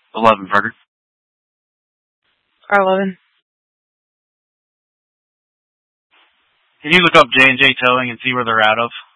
11 Burger. R11. Can you look up J&J Towing and see where they're out of?